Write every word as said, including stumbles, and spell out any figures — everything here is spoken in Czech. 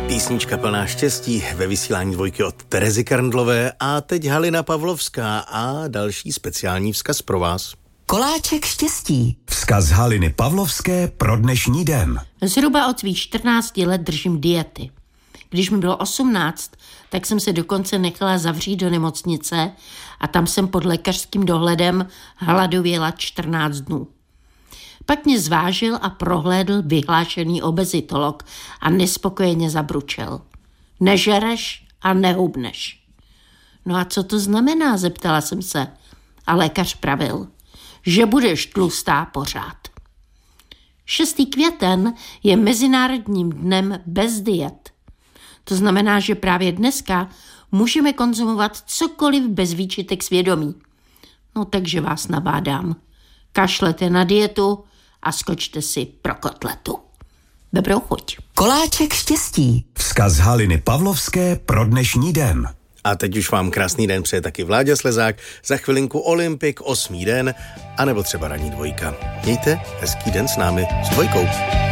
Písnička plná štěstí ve vysílání dvojky od Terezy Karndlové a teď Halina Pavlovská a další speciální vzkaz pro vás. Koláček štěstí. Vzkaz Haliny Pavlovské pro dnešní den. Zhruba od svých čtrnácti let držím diety. Když mi bylo osmnáct, tak jsem se dokonce nechala zavřít do nemocnice a tam jsem pod lékařským dohledem hladověla čtrnáct dnů. Pak mě zvážil a prohlédl vyhlášený obezitolog a nespokojeně zabručel. Nežereš a nehubneš. No a co to znamená, zeptala jsem se. A lékař pravil, že budeš tlustá pořád. šestý květen je Mezinárodním dnem bez diet. To znamená, že právě dneska můžeme konzumovat cokoliv bez výčitek svědomí. No takže vás nabádám. Kašlete na dietu a skočte si pro kotletu. Dobrou chuť. Koláček štěstí. Vzkaz Haliny Pavlovské pro dnešní den. A teď už vám krásný den přeje taky Vláďa Slezák, za chvilinku Olympik, osmý den, anebo třeba ranní dvojka. Mějte hezký den s námi, s dvojkou.